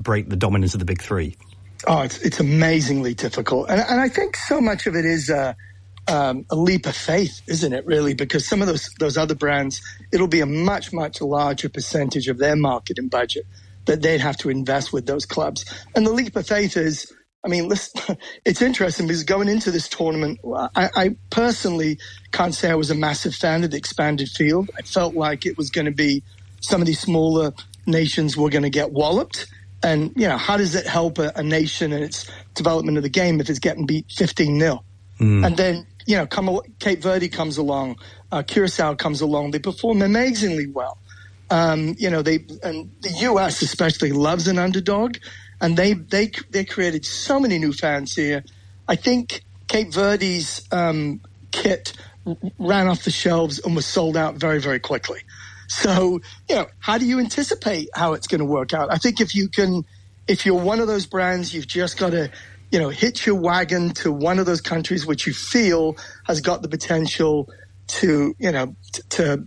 break the dominance of the big three? Oh, it's amazingly difficult. And I think so much of it is a leap of faith, isn't it, really? Because some of those other brands, it'll be a much, much larger percentage of their marketing budget that they'd have to invest with those clubs. And the leap of faith is, I mean, listen, it's interesting because going into this tournament, I personally can't say I was a massive fan of the expanded field. I felt like it was going to be some of these smaller nations were going to get walloped. And, you know, how does it help a nation and its development of the game if it's getting beat 15-0? And then, you know, Cape Verde comes along, Curacao comes along. They perform amazingly well. You know, and the U.S. especially loves an underdog, and they created so many new fans here. I think Cape Verde's kit ran off the shelves and was sold out very, very quickly. So, you know, how do you anticipate how it's going to work out? I think if you're one of those brands, you've just got to, you know, hitch your wagon to one of those countries which you feel has got the potential to, you know, to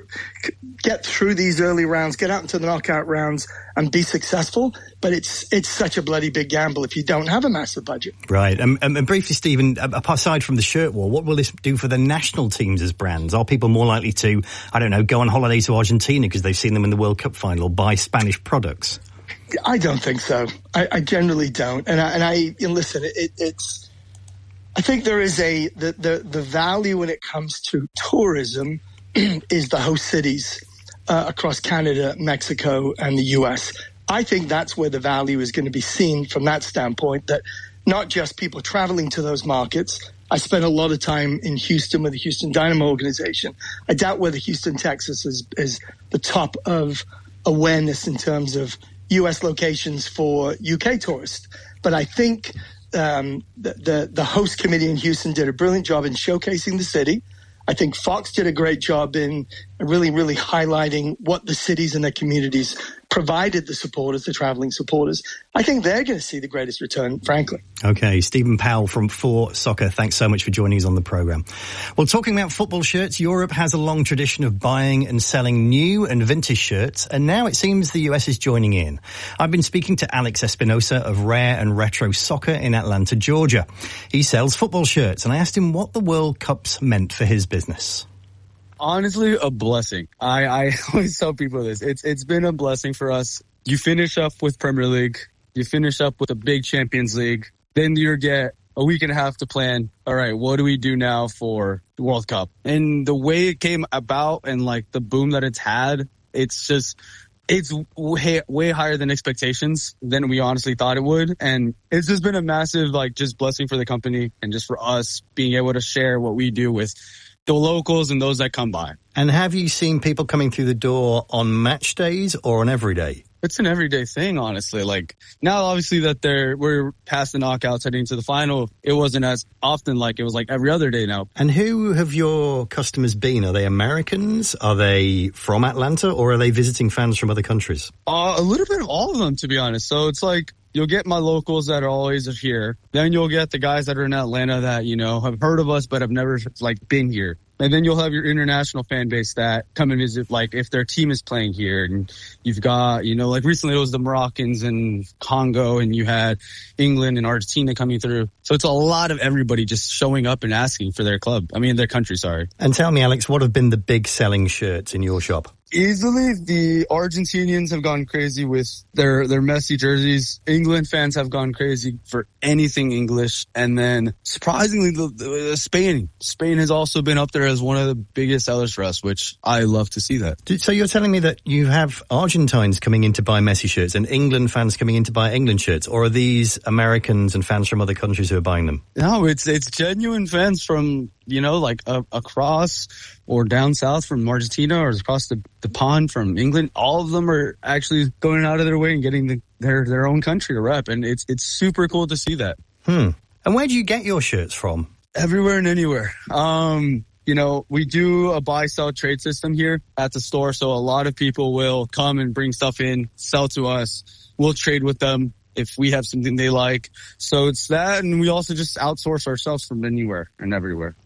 get through these early rounds, get out into the knockout rounds and be successful. But it's such a bloody big gamble if you don't have a massive budget. Right. And briefly, Stephen, aside from the shirt war, what will this do for the national teams as brands? Are people more likely to, I don't know, go on holiday to Argentina because they've seen them in the World Cup final or buy Spanish products? I don't think so. I generally don't. And listen, it's, I think there is the value when it comes to tourism is the host cities across Canada, Mexico, and the U.S. I think that's where the value is going to be seen from that standpoint, that not just people traveling to those markets. I spent a lot of time in Houston with the Houston Dynamo organization. I doubt whether Houston, Texas is the top of awareness in terms of U.S. locations for UK tourists. But I think the host committee in Houston did a brilliant job in showcasing the city. I think Fox did a great job in really, really highlighting what the cities and their communities provided the supporters, the traveling supporters. I think they're going to see the greatest return, frankly. Okay, Stephen Powell from 4Soccer, thanks so much for joining us on the programme. Well, talking about football shirts, Europe has a long tradition of buying and selling new and vintage shirts, and now it seems the US is joining in. I've been speaking to Alex Espinosa of Rare and Retro Soccer in Atlanta, Georgia. He sells football shirts, and I asked him what the World Cups meant for his business. Honestly, a blessing. I always tell people this. It's been a blessing for us. You finish up with Premier League. You finish up with a big Champions League. Then you get a week and a half to plan. All right, what do we do now for the World Cup? And the way it came about and like the boom that it's had, it's way higher than expectations than we honestly thought it would. And it's just been a massive, like, just blessing for the company and just for us being able to share what we do with the locals and those that come by. And have you seen people coming through the door on match days or on every day? It's an everyday thing, honestly. Like, now obviously that we're past the knockouts heading to the final, it wasn't as often, like it was like every other day now. And who have your customers been? Are they Americans? Are they from Atlanta, or are they visiting fans from other countries? A little bit of all of them, to be honest. So it's like, you'll get my locals that are always here. Then you'll get the guys that are in Atlanta that, you know, have heard of us but have never, like, been here. And then you'll have your international fan base that come and visit, like, if their team is playing here. And you've got, you know, like recently it was the Moroccans and Congo, and you had England and Argentina coming through. So it's a lot of everybody just showing up and asking for their their country, sorry. And tell me, Alex, what have been the big selling shirts in your shop? Easily, the Argentinians have gone crazy with their Messi jerseys. England fans have gone crazy for anything English. And then, surprisingly, the Spain has also been up there as one of the biggest sellers for us, which I love to see that. So you're telling me that you have Argentines coming in to buy Messi shirts and England fans coming in to buy England shirts, or are these Americans and fans from other countries who are buying them? No, it's genuine fans from, you know, like across or down south from Argentina or across the pond from England. All of them are actually going out of their way and getting their own country to rep. And it's super cool to see that. And where do you get your shirts from? Everywhere and anywhere. You know, we do a buy, sell, trade system here at the store. So a lot of people will come and bring stuff in, sell to us. We'll trade with them if we have something they like. So it's that. And we also just outsource ourselves from anywhere and everywhere.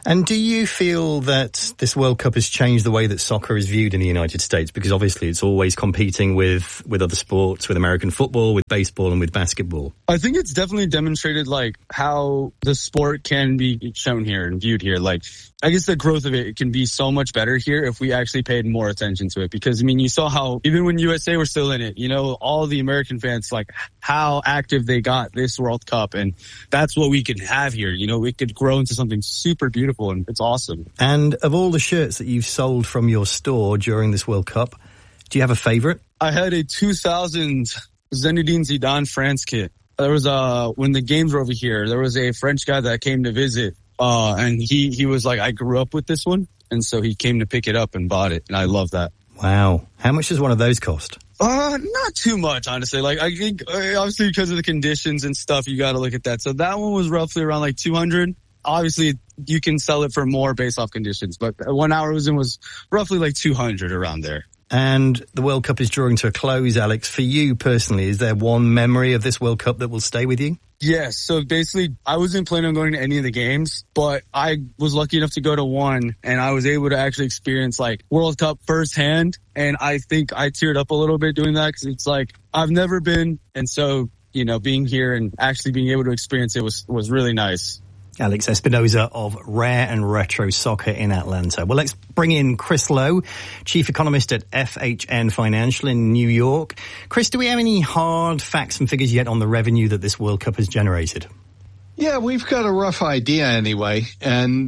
And do you feel that this World Cup has changed the way that soccer is viewed in the United States? Because obviously it's always competing with other sports, with American football, with baseball and with basketball. I think it's definitely demonstrated like how the sport can be shown here and viewed here. Like, I guess the growth of it can be so much better here if we actually paid more attention to it. Because, I mean, you saw how even when USA were still in it, you know, all the American fans, like how active they got this World Cup. And that's what we could have here. You know, it could grow into something super beautiful. And it's awesome. And of all the shirts that you've sold from your store during this World Cup, do you have a favorite? I had a 2000 Zinedine Zidane France kit. There was when the games were over here, there was a French guy that came to visit, and he was like, I grew up with this one. And so he came to pick it up and bought it. And I love that. Wow. How much does one of those cost? Not too much, honestly. Like, I think obviously because of the conditions and stuff, you got to look at that. So that one was roughly around like 200. Obviously, you can sell it for more based off conditions, but 1 hour it was roughly like 200 around there. And the World Cup is drawing to a close, Alex. For you personally, is there one memory of this World Cup that will stay with you? Yes. So basically, I wasn't planning on going to any of the games, but I was lucky enough to go to one, and I was able to actually experience like World Cup firsthand. And I think I teared up a little bit doing that because it's like I've never been, and so you know, being here and actually being able to experience it was really nice. Alex Espinosa of Rare and Retro Soccer in Atlanta. Well, let's bring in Chris Lowe, Chief Economist at FHN Financial in New York. Chris, do we have any hard facts and figures yet on the revenue that this World Cup has generated? Yeah, we've got a rough idea anyway. And,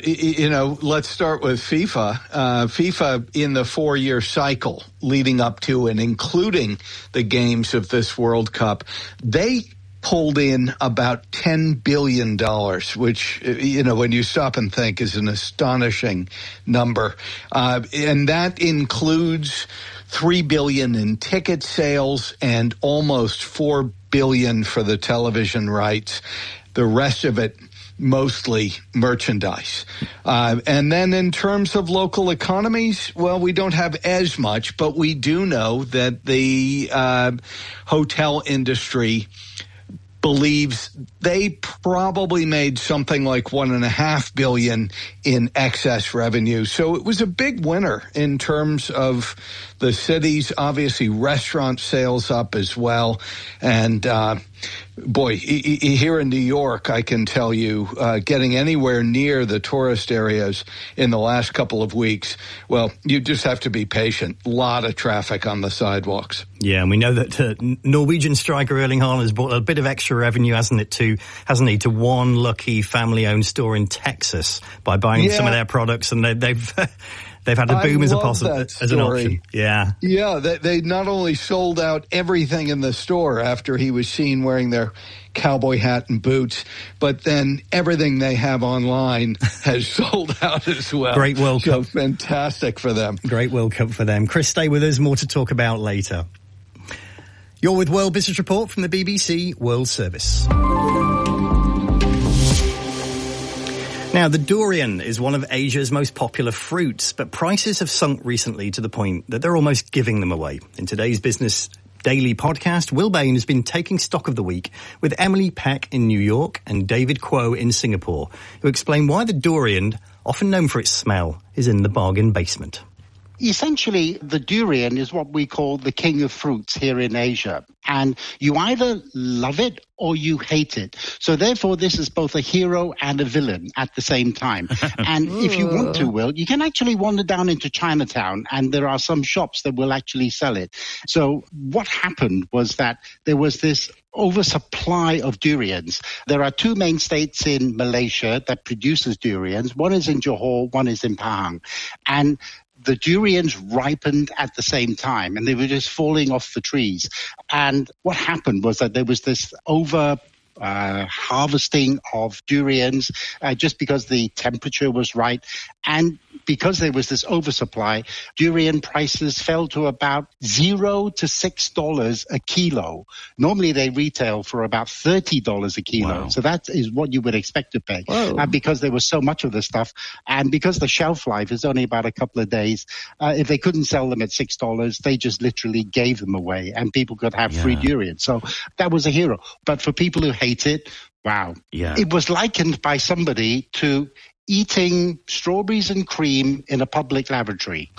let's start with FIFA. FIFA in the 4-year cycle leading up to and including the games of this World Cup, they pulled in about $10 billion, which, when you stop and think is an astonishing number. And that includes $3 billion in ticket sales and almost $4 billion for the television rights. The rest of it mostly merchandise. And then in terms of local economies, well, we don't have as much, but we do know that the hotel industry believes they probably made something like $1.5 billion in excess revenue. So it was a big winner in terms of the cities. Obviously, restaurant sales up as well. And here in New York, I can tell you, getting anywhere near the tourist areas in the last couple of weeks, well, you just have to be patient. A lot of traffic on the sidewalks. Yeah, and we know that Norwegian striker Erling Haaland has brought a bit of extra revenue, hasn't he, to one lucky family-owned store in Texas by buying some of their products, and they've had a boom as an option. Yeah. Yeah, they not only sold out everything in the store after he was seen wearing their cowboy hat and boots, but then everything they have online has sold out as well. Great World Cup. So fantastic for them. Great World Cup for them. Chris, stay with us. More to talk about later. You're with World Business Report from the BBC World Service. Now, the durian is one of Asia's most popular fruits, but prices have sunk recently to the point that they're almost giving them away. In today's Business Daily podcast, Will Bain has been taking stock of the week with Emily Peck in New York and David Kuo in Singapore, who explain why the durian, often known for its smell, is in the bargain basement. Essentially, the durian is what we call the king of fruits here in Asia. And you either love it or you hate it. So therefore, this is both a hero and a villain at the same time. And if you want to, Will, you can actually wander down into Chinatown, and there are some shops that will actually sell it. So what happened was that there was this oversupply of durians. There are two main states in Malaysia that produces durians. One is in Johor, one is in Pahang. And the durians ripened at the same time, and they were just falling off the trees. And what happened was that there was this harvesting of durians just because the temperature was right. And because there was this oversupply, durian prices fell to about $0 to $6 a kilo. Normally they retail for about $30 a kilo. Wow. So that is what you would expect to pay. Because there was so much of the stuff, and because the shelf life is only about a couple of days, if they couldn't sell them at $6, they just literally gave them away, and people could have free durian. So that was a hero. But for people who hate it, wow. Yeah. It was likened by somebody to eating strawberries and cream in a public lavatory.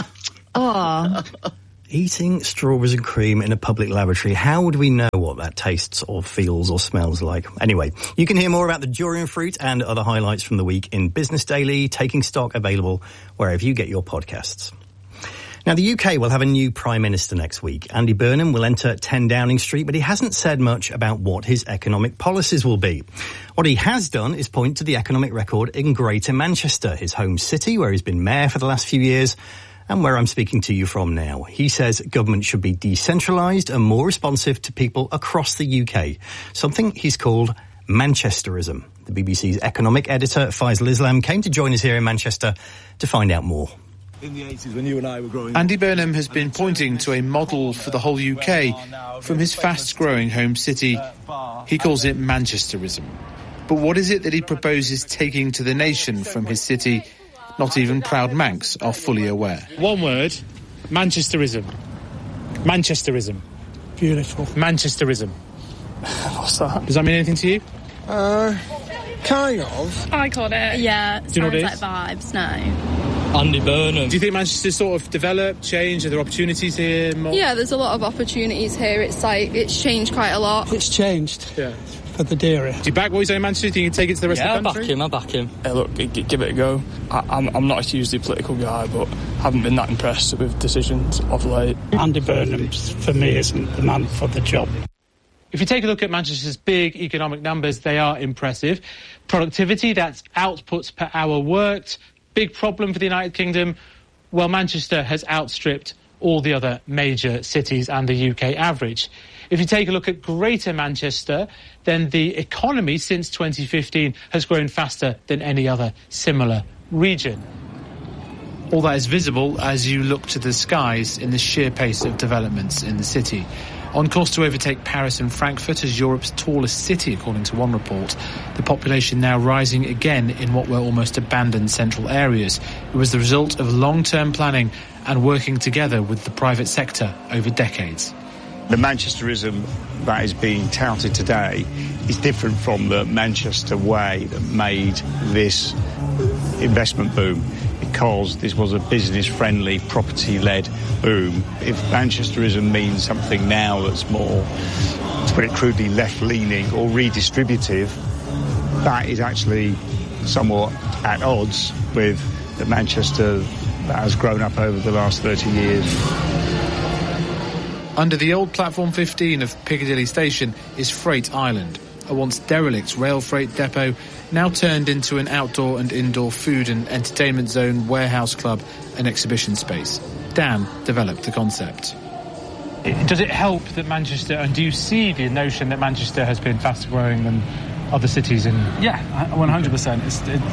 Oh. Eating strawberries and cream in a public lavatory. How would we know what that tastes or feels or smells like? Anyway, you can hear more about the durian fruit and other highlights from the week in Business Daily, Taking Stock, available wherever you get your podcasts. Now, the UK will have a new Prime Minister next week. Andy Burnham will enter 10 Downing Street, but he hasn't said much about what his economic policies will be. What he has done is point to the economic record in Greater Manchester, his home city, where he's been mayor for the last few years, and where I'm speaking to you from now. He says government should be decentralised and more responsive to people across the UK, something he's called Manchesterism. The BBC's economic editor, Faisal Islam, came to join us here in Manchester to find out more. In the 80s, when you and I were growing up. Andy Burnham has been pointing to a model for the whole UK from his fast-growing home city. He calls it Manchesterism. But what is it that he proposes taking to the nation from his city? Not even proud Manx are fully aware. One word, Manchesterism. Manchesterism. Beautiful. Manchesterism. What's that? Does that mean anything to you? Kind of. I called it. Yeah. Do you know what it sounds is? like vibes, no. Andy Burnham. Do you think Manchester's sort of developed, changed? Are there opportunities here? More? Yeah, there's a lot of opportunities here. It's like, it's changed quite a lot. It's changed. Yeah. For the dairy. Do you back what he's saying, Manchester? Do you think you can take it to the rest of the country? I back him. Hey, look, give it a go. I'm not a hugely political guy, but haven't been that impressed with decisions of late. Andy Burnham, for me, isn't the man for the job. If you take a look at Manchester's big economic numbers, they are impressive. Productivity, that's outputs per hour worked. Big problem for the United Kingdom. Well, Manchester has outstripped all the other major cities and the UK average. If you take a look at Greater Manchester, then the economy since 2015 has grown faster than any other similar region. All that is visible as you look to the skies in the sheer pace of developments in the city. On course to overtake Paris and Frankfurt as Europe's tallest city, according to one report. The population now rising again in what were almost abandoned central areas. It was the result of long-term planning and working together with the private sector over decades. The Manchesterism that is being touted today is different from the Manchester way that made this investment boom, because this was a business-friendly, property-led boom. If Manchesterism means something now that's more, to put it crudely, left-leaning or redistributive, that is actually somewhat at odds with the Manchester that has grown up over the last 30 years. Under the old Platform 15 of Piccadilly Station is Freight Island, a once derelict rail freight depot now turned into an outdoor and indoor food and entertainment zone, warehouse club and exhibition space. Dan developed the concept. Does it help that Manchester, and do you see the notion that Manchester has been faster growing than other cities in? Yeah, 100%.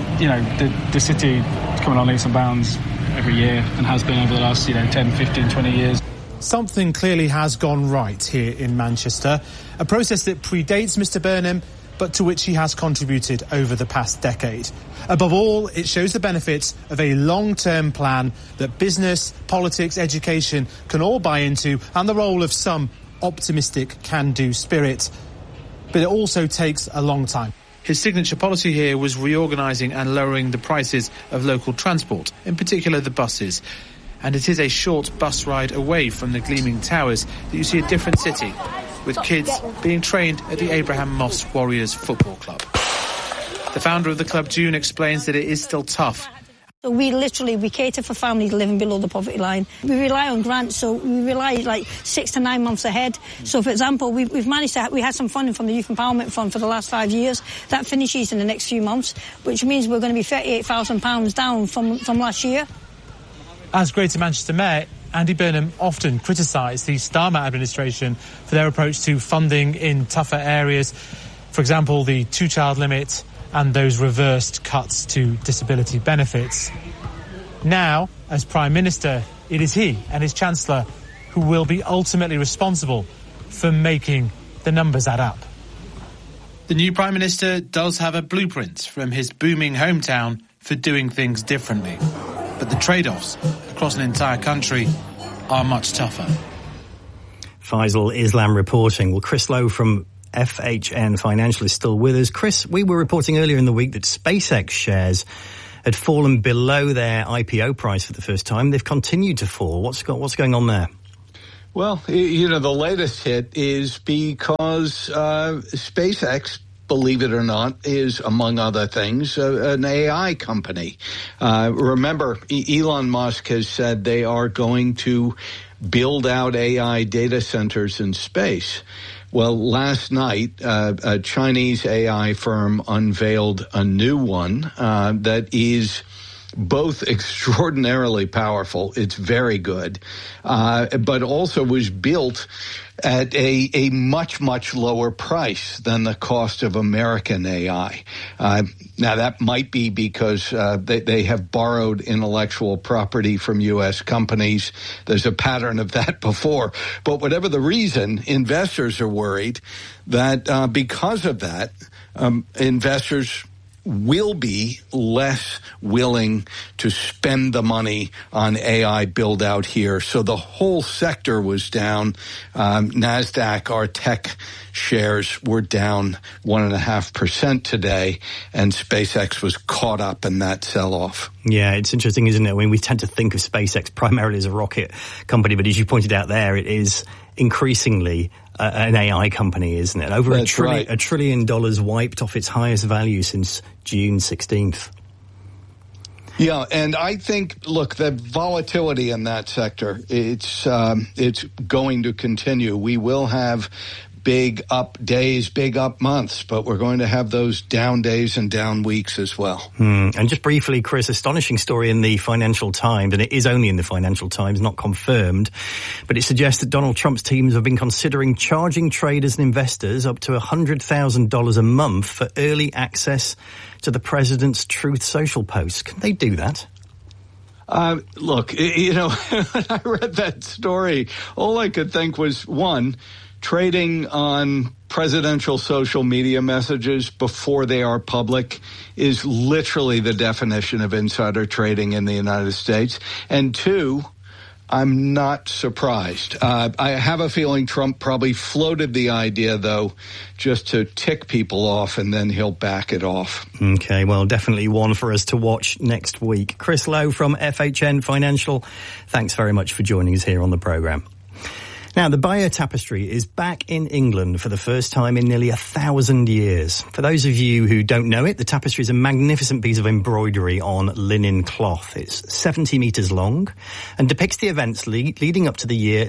The city is coming on leaps and bounds every year and has been over the last 10, 15, 20 years. Something clearly has gone right here in Manchester, a process that predates Mr Burnham, but to which he has contributed over the past decade. Above all, it shows the benefits of a long-term plan that business, politics, education can all buy into, and the role of some optimistic can-do spirit. But it also takes a long time. His signature policy here was reorganising and lowering the prices of local transport, in particular the buses. And it is a short bus ride away from the gleaming towers that you see a different city, with kids being trained at the Abraham Moss Warriors Football Club. The founder of the club, June, explains that it is still tough. So we cater for families living below the poverty line. We rely on grants, so we rely like 6 to 9 months ahead. So, for example, we had some funding from the Youth Empowerment Fund for the last 5 years. That finishes in the next few months, which means we're going to be £38,000 down from last year. As Greater Manchester Mayor, Andy Burnham often criticised the Starmer administration for their approach to funding in tougher areas. For example, the 2-child limit and those reversed cuts to disability benefits. Now, as Prime Minister, it is he and his Chancellor who will be ultimately responsible for making the numbers add up. The new Prime Minister does have a blueprint from his booming hometown for doing things differently. But the trade-offs across an entire country are much tougher. Faisal Islam reporting. Well, Chris Lowe from FHN Financial is still with us. Chris, we were reporting earlier in the week that SpaceX shares had fallen below their IPO price for the first time. They've continued to fall. What's going on there? Well, the latest hit is because SpaceX, believe it or not, is, among other things, an AI company. Remember, Elon Musk has said they are going to build out AI data centers in space. Well, last night, a Chinese AI firm unveiled a new one that is both extraordinarily powerful, it's very good, but also was built at a much, much lower price than the cost of American AI. Now, that might be because they have borrowed intellectual property from U.S. companies. There's a pattern of that before. But whatever the reason, investors are worried that because of that, investors will be less willing to spend the money on AI build out here. So the whole sector was down. NASDAQ, our tech shares were down 1.5% today, and SpaceX was caught up in that sell-off. Yeah, it's interesting, isn't it? I mean, we tend to think of SpaceX primarily as a rocket company, but as you pointed out there, it is increasingly an AI company, isn't it? Over $1 trillion wiped off its highest value since June 16th. Yeah, and I think, look, the volatility in that sector, it's going to continue. We will have big up days, big up months, but we're going to have those down days and down weeks as well. And just briefly, Chris, astonishing story in the Financial Times, and it is only in the Financial Times, not confirmed, but it suggests that Donald Trump's teams have been considering charging traders and investors up to $100,000 a month for early access to the president's Truth Social posts. Can they do that? Look, when I read that story, all I could think was, one, trading on presidential social media messages before they are public is literally the definition of insider trading in the United States. And two, I'm not surprised. I have a feeling Trump probably floated the idea, though, just to tick people off, and then he'll back it off. Okay, well, definitely one for us to watch next week. Chris Lowe from FHN Financial, thanks very much for joining us here on the programme. Now, the Bayeux Tapestry is back in England for the first time in nearly 1,000 years. For those of you who don't know it, the tapestry is a magnificent piece of embroidery on linen cloth. It's 70 metres long and depicts the events leading up to the year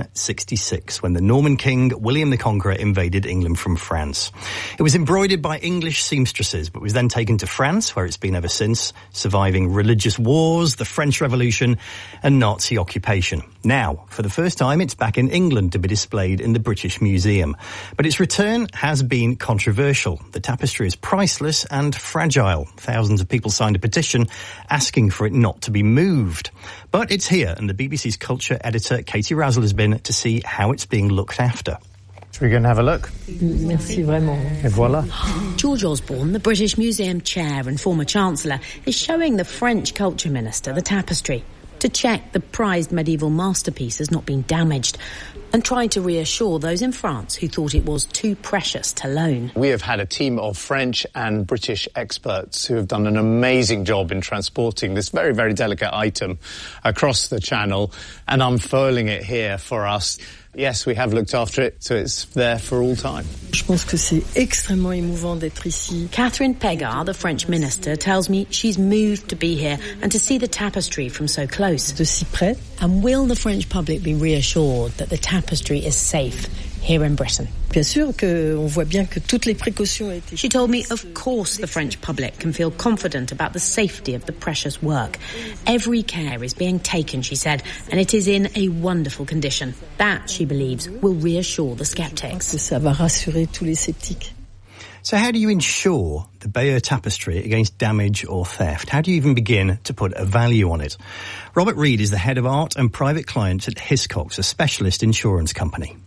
1066, when the Norman king William the Conqueror invaded England from France. It was embroidered by English seamstresses, but was then taken to France, where it's been ever since, surviving religious wars, the French Revolution and Nazi occupation. Now, for the first time, it's back in England to be displayed in the British Museum. But its return has been controversial. The tapestry is priceless and fragile. Thousands of people signed a petition asking for it not to be moved. But it's here, and the BBC's culture editor, Katie Razzle, has been to see how it's being looked after. Should we go and have a look? Merci vraiment. Et voilà. George Osborne, the British Museum chair and former Chancellor, is showing the French Culture Minister the tapestry to check the prized medieval masterpiece has not been damaged, and trying to reassure those in France who thought it was too precious to loan. We have had a team of French and British experts who have done an amazing job in transporting this very, very delicate item across the channel and unfurling it here for us. Yes, we have looked after it, so it's there for all time. Je pense que c'est extrêmement émouvant d'être ici. Catherine Pégard, the French minister, tells me she's moved to be here and to see the tapestry from so close. De si près. And will the French public be reassured that the tapestry is safe here in Britain? Bien sûr qu'on voit bien que toutes les précautions ont été. She told me, of course, the French public can feel confident about the safety of the precious work. Every care is being taken, she said, and it is in a wonderful condition. That, she believes, will reassure the sceptics. Ça va rassurer tous les sceptiques. So how do you insure the Bayeux Tapestry against damage or theft? How do you even begin to put a value on it? Robert Reed is the head of art and private clients at Hiscox, a specialist insurance company.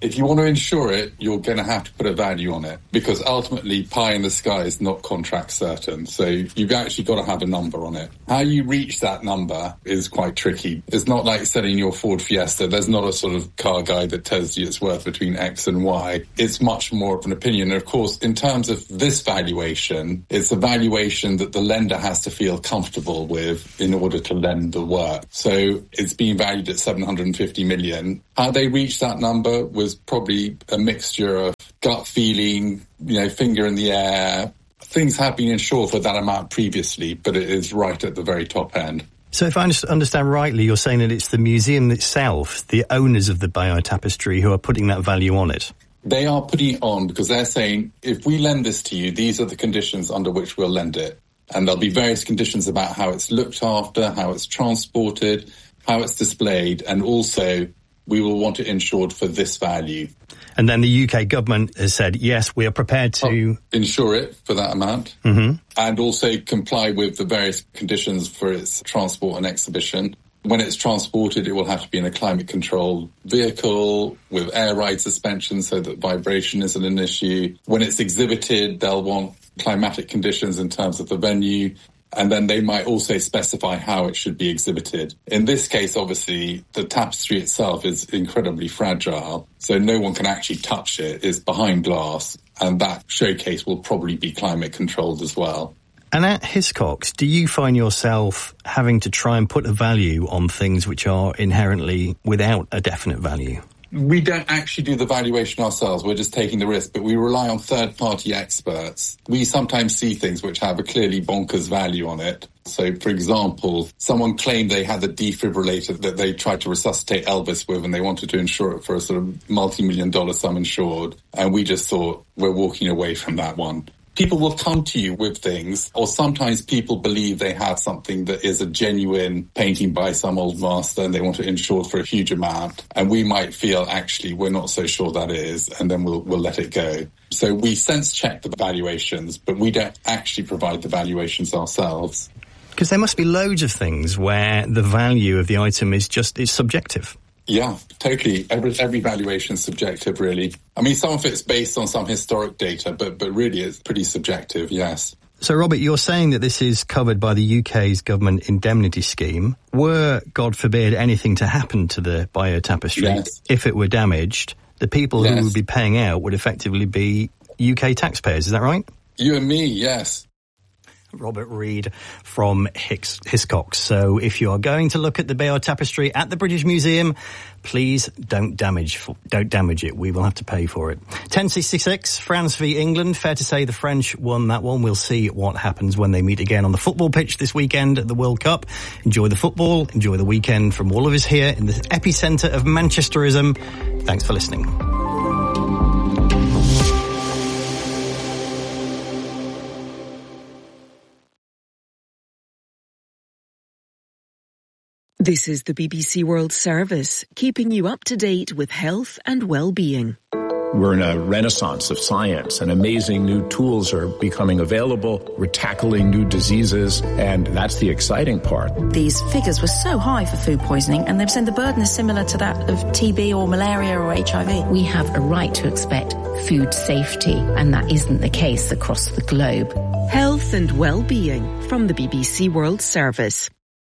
If you want to insure it, you're going to have to put a value on it, because ultimately pie in the sky is not contract certain. So you've actually got to have a number on it. How you reach that number is quite tricky. It's not like selling your Ford Fiesta. There's not a sort of car guide that tells you it's worth between X and Y. It's much more of an opinion. And of course, in terms of this valuation, it's a valuation that the lender has to feel comfortable with in order to lend the work. So it's being valued at 750 million. How they reached that number was probably a mixture of gut feeling, finger in the air. Things have been insured for that amount previously, but it is right at the very top end. So if I understand rightly, you're saying that it's the museum itself, the owners of the Bayeux Tapestry, who are putting that value on it? They are putting it on because they're saying, if we lend this to you, these are the conditions under which we'll lend it. And there'll be various conditions about how it's looked after, how it's transported, how it's displayed, and also we will want it insured for this value. And then the UK government has said, yes, we are prepared to insure it for that amount, and also comply with the various conditions for its transport and exhibition. When it's transported, it will have to be in a climate-controlled vehicle with air ride suspension so that vibration isn't an issue. When it's exhibited, they'll want climatic conditions in terms of the venue. And then they might also specify how it should be exhibited. In this case, obviously, the tapestry itself is incredibly fragile, so no one can actually touch it. It's behind glass, and that showcase will probably be climate controlled as well. And at Hiscox, do you find yourself having to try and put a value on things which are inherently without a definite value? We don't actually do the valuation ourselves. We're just taking the risk, but we rely on third-party experts. We sometimes see things which have a clearly bonkers value on it. So, for example, someone claimed they had a defibrillator that they tried to resuscitate Elvis with, and they wanted to insure it for a sort of multi-million-dollar sum insured. And we just thought, we're walking away from that one. People will come to you with things, or sometimes people believe they have something that is a genuine painting by some old master and they want it insured for a huge amount. And we might feel, actually, we're not so sure that is, and then we'll let it go. So we sense check the valuations, but we don't actually provide the valuations ourselves. Because there must be loads of things where the value of the item is subjective. Yeah, totally. Every valuation is subjective, really. I mean, some of it's based on some historic data, but really it's pretty subjective, yes. So, Robert, you're saying that this is covered by the UK's government indemnity scheme. Were, God forbid, anything to happen to the Bayeux Tapestry, yes, if it were damaged, the people who would be paying out would effectively be UK taxpayers, is that right? You and me, yes. Robert Reid from Hiscox. So if you are going to look at the Bayeux Tapestry at the British Museum, please don't damage it. We will have to pay for it. 10:66, France v England. Fair to say the French won that one. We'll see what happens when they meet again on the football pitch this weekend at the World Cup. Enjoy the football. Enjoy the weekend from all of us here in the epicentre of Manchesterism. Thanks for listening. This is the BBC World Service, keeping you up to date with health and well-being. We're in a renaissance of science, and amazing new tools are becoming available. We're tackling new diseases, and that's the exciting part. These figures were so high for food poisoning, and they've said the burden is similar to that of TB or malaria or HIV. We have a right to expect food safety, and that isn't the case across the globe. Health and well-being from the BBC World Service.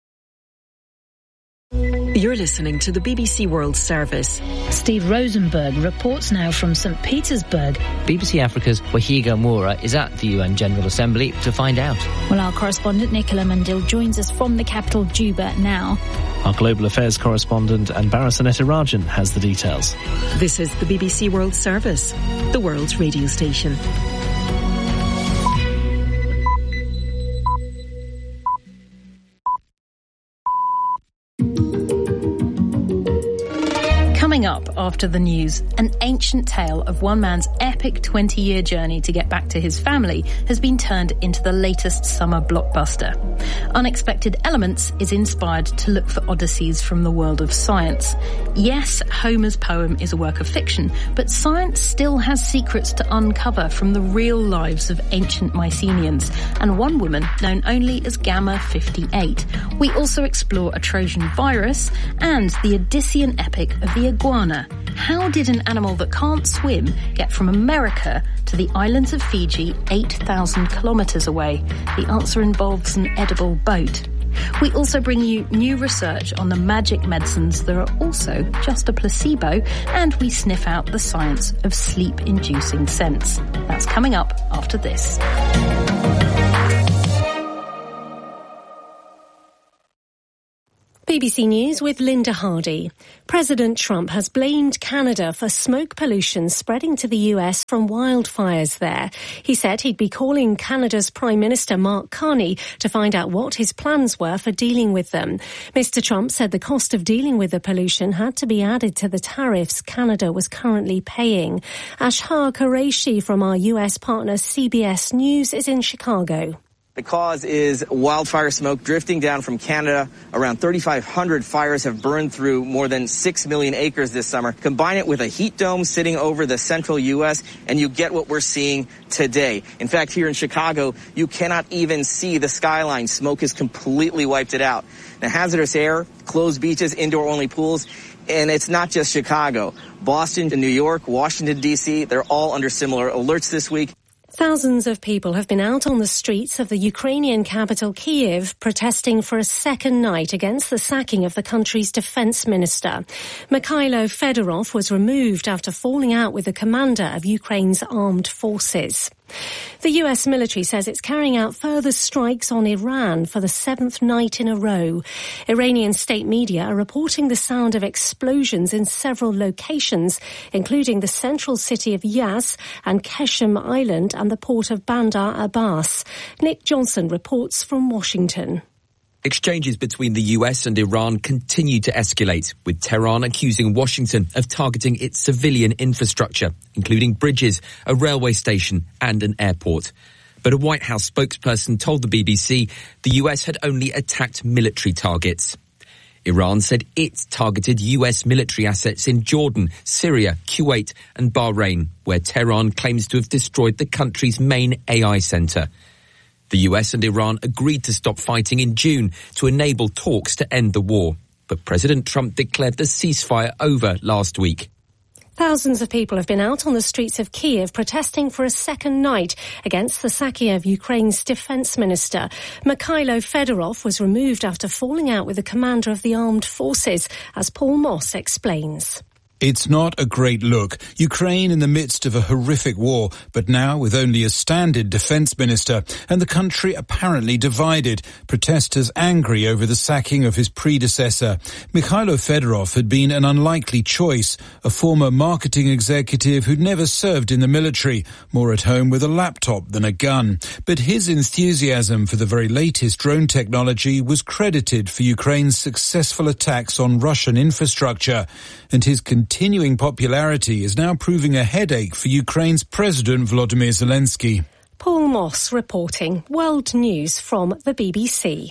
You're listening to the BBC World Service. Steve Rosenberg reports now from St. Petersburg. BBC Africa's Wahiga Moura is at the UN General Assembly to find out. Well, our correspondent Nicola Mandil joins us from the capital, Juba, now. Our Global Affairs correspondent Anbara Sanetarajan has the details. This is the BBC World Service, the world's radio station. Coming up after the news, an ancient tale of one man's epic 20-year journey to get back to his family has been turned into the latest summer blockbuster. Unexpected Elements is inspired to look for odysseys from the world of science. Yes, Homer's poem is a work of fiction, but science still has secrets to uncover from the real lives of ancient Mycenaeans, and one woman known only as Gamma 58. We also explore a Trojan virus and the Odyssean epic of the iguana. Australia. How did an animal that can't swim get from America to the islands of Fiji 8,000 kilometres away? The answer involves an edible boat. We also bring you new research on the magic medicines that are also just a placebo, and we sniff out the science of sleep-inducing scents. That's coming up after this. BBC News with Linda Hardy. President Trump has blamed Canada for smoke pollution spreading to the US from wildfires there. He said he'd be calling Canada's Prime Minister Mark Carney to find out what his plans were for dealing with them. Mr. Trump said the cost of dealing with the pollution had to be added to the tariffs Canada was currently paying. Ashar Qureshi from our US partner CBS News is in Chicago. The cause is wildfire smoke drifting down from Canada. Around 3,500 fires have burned through more than 6 million acres this summer. Combine it with a heat dome sitting over the central U.S., and you get what we're seeing today. In fact, here in Chicago, you cannot even see the skyline. Smoke has completely wiped it out. Now, hazardous air, closed beaches, indoor-only pools, and it's not just Chicago. Boston, New York, Washington, D.C., they're all under similar alerts this week. Thousands of people have been out on the streets of the Ukrainian capital Kyiv protesting for a second night against the sacking of the country's defense minister. Mikhailo Fedorov was removed after falling out with the commander of Ukraine's armed forces. The US military says it's carrying out further strikes on Iran for the seventh night in a row. Iranian state media are reporting the sound of explosions in several locations, including the central city of Yas and Keshem Island and the port of Bandar Abbas. Nick Johnson reports from Washington. Exchanges between the US and Iran continue to escalate, with Tehran accusing Washington of targeting its civilian infrastructure, including bridges, a railway station and an airport. But a White House spokesperson told the BBC the US had only attacked military targets. Iran said it targeted US military assets in Jordan, Syria, Kuwait and Bahrain, where Tehran claims to have destroyed the country's main AI centre. The US and Iran agreed to stop fighting in June to enable talks to end the war. But President Trump declared the ceasefire over last week. Thousands of people have been out on the streets of Kyiv protesting for a second night against the sacking of Ukraine's defense minister. Mikhailo Fedorov was removed after falling out with the commander of the armed forces, as Paul Moss explains. It's not a great look. Ukraine in the midst of a horrific war, but now with only a stand-in defense minister, and the country apparently divided. Protesters angry over the sacking of his predecessor. Mikhailo Fedorov had been an unlikely choice, a former marketing executive who'd never served in the military, more at home with a laptop than a gun. But his enthusiasm for the very latest drone technology was credited for Ukraine's successful attacks on Russian infrastructure, and his continuing popularity is now proving a headache for Ukraine's President Volodymyr Zelensky. Paul Moss reporting. World News from the BBC.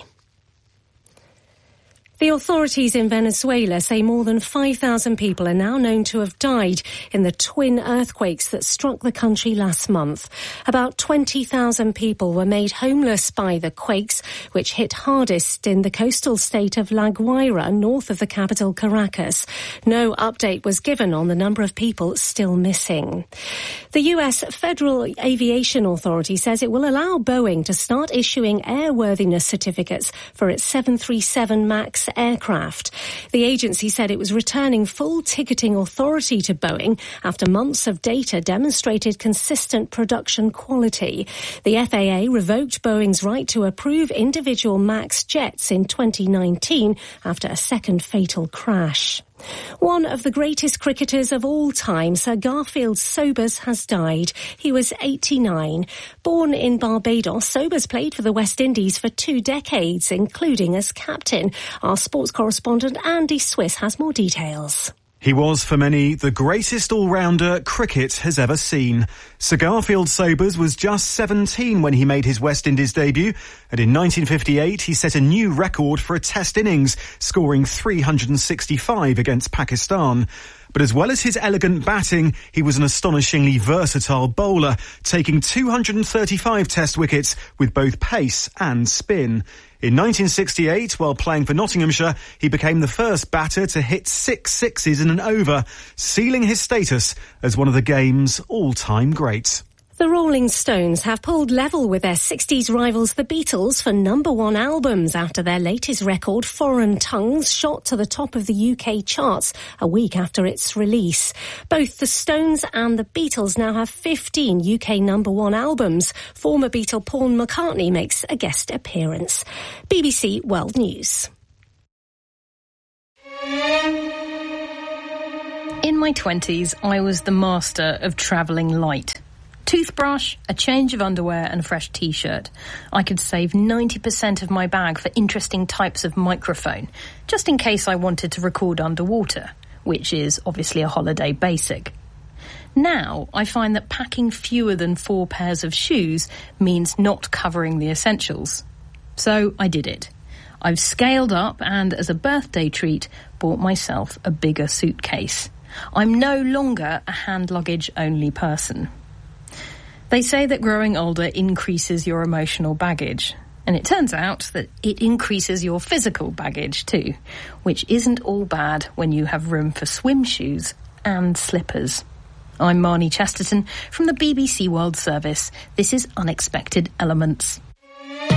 The authorities in Venezuela say more than 5,000 people are now known to have died in the twin earthquakes that struck the country last month. About 20,000 people were made homeless by the quakes, which hit hardest in the coastal state of La Guaira, north of the capital Caracas. No update was given on the number of people still missing. The US Federal Aviation Authority says it will allow Boeing to start issuing airworthiness certificates for its 737 MAX aircraft. The agency said it was returning full ticketing authority to Boeing after months of data demonstrated consistent production quality. The FAA revoked Boeing's right to approve individual MAX jets in 2019 after a second fatal crash. One of the greatest cricketers of all time, Sir Garfield Sobers, has died. He was 89. Born in Barbados, Sobers played for the West Indies for 2 decades, including as captain. Our sports correspondent Andy Swiss has more details. He was, for many, the greatest all-rounder cricket has ever seen. Sir Garfield Sobers was just 17 when he made his West Indies debut, and in 1958 he set a new record for a test innings, scoring 365 against Pakistan. But as well as his elegant batting, he was an astonishingly versatile bowler, taking 235 Test wickets with both pace and spin. In 1968, while playing for Nottinghamshire, he became the first batter to hit 6 sixes in an over, sealing his status as one of the game's all-time greats. The Rolling Stones have pulled level with their 60s rivals the Beatles for #1 albums after their latest record, Foreign Tongues, shot to the top of the UK charts a week after its release. Both the Stones and the Beatles now have 15 UK #1 albums. Former Beatle Paul McCartney makes a guest appearance. BBC World News. In my 20s, I was the master of travelling light. Toothbrush, a change of underwear and a fresh T-shirt. I could save 90% of my bag for interesting types of microphone, just in case I wanted to record underwater, which is obviously a holiday basic. Now, I find that packing fewer than 4 pairs of shoes means not covering the essentials. So I did it. I've scaled up and, as a birthday treat, bought myself a bigger suitcase. I'm no longer a hand luggage only person. They say that growing older increases your emotional baggage, and it turns out that it increases your physical baggage too, which isn't all bad when you have room for swim shoes and slippers. I'm Marnie Chesterton from the BBC World Service. This is Unexpected Elements.